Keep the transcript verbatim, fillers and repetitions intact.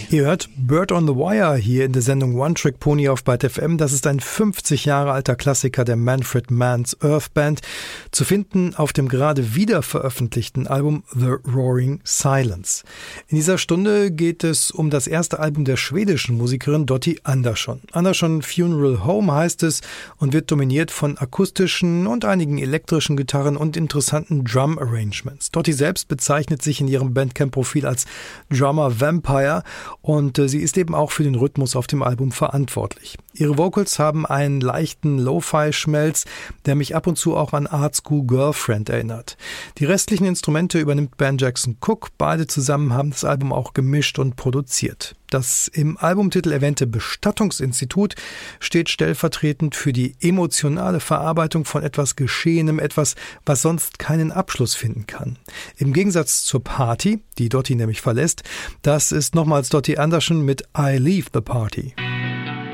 Ihr hört Bird on the Wire hier in der Sendung One Trick Pony auf Byte F M. Das ist ein fünfzig Jahre alter Klassiker der Manfred Mann's Earth Band, zu finden auf dem gerade wieder veröffentlichten Album The Roaring Silence. In dieser Stunde geht es um das erste Album der schwedischen Musikerin Dottie Andersson. Andersson Funeral Home heißt es und wird dominiert von akustischen und einigen elektrischen Gitarren und interessanten Drum-Arrangements. Dottie selbst bezeichnet sich in ihrem Bandcamp-Profil als Drummer Vampire und äh, sie ist eben auch für den Rhythmus auf dem Album verantwortlich. Ihre Vocals haben einen leichten Lo-Fi-Schmelz, der mich ab und zu auch an Art School Girlfriend erinnert. Die restlichen Instrumente übernimmt Ben Jackson Cook. Beide zusammen haben das Album auch gemischt und produziert. Das im Albumtitel erwähnte Bestattungsinstitut steht stellvertretend für die emotionale Verarbeitung von etwas Geschehenem, etwas, was sonst keinen Abschluss finden kann. Im Gegensatz zur Party, die Dottie nämlich verlässt, das ist nochmals Dottie Andersson mit I Leave the Party.